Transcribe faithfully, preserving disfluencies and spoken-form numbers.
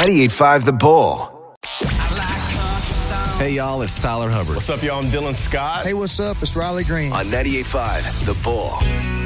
ninety-eight point five The Bull. Hey, y'all, it's Tyler Hubbard. What's up, y'all? I'm Dylan Scott. Hey, what's up? It's Riley Green. On ninety-eight point five The Bull.